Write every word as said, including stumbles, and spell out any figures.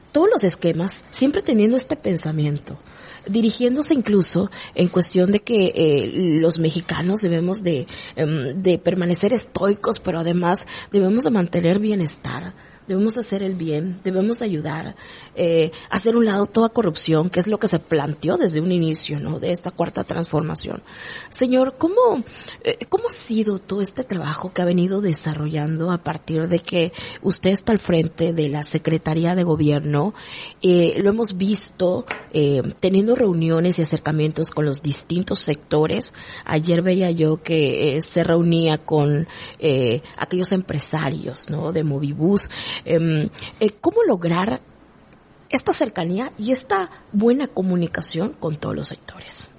todos los esquemas, siempre teniendo este pensamiento, dirigiéndose incluso en cuestión de que eh, los mexicanos debemos de, um, de permanecer estoicos, pero además debemos de mantener bienestar, debemos hacer el bien, debemos ayudar, eh, hacer un lado toda corrupción, que es lo que se planteó desde un inicio, ¿no?, de esta cuarta transformación. Señor, ¿cómo, eh, cómo ha sido todo este trabajo que ha venido desarrollando a partir de que usted está al frente de la Secretaría de Gobierno? Eh, lo hemos visto, eh, teniendo reuniones y acercamientos con los distintos sectores. Ayer veía yo que eh, se reunía con eh, aquellos empresarios, ¿no?, de Movibus. Eh, eh, ¿Cómo lograr esta cercanía y esta buena comunicación con todos los sectores?